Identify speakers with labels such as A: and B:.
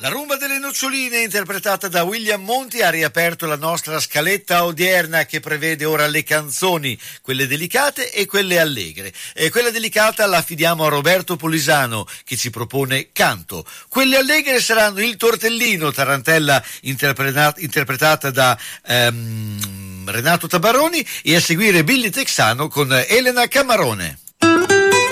A: La rumba delle noccioline, interpretata da William Monti, ha riaperto la nostra scaletta odierna che prevede ora le canzoni, quelle delicate e quelle allegre. E quella delicata la affidiamo a Roberto Polisano, che ci propone Canto. Quelle allegre saranno Il Tortellino, tarantella interpretata da Renato Tabaroni, e a seguire Billy Texano con Elena Camarone.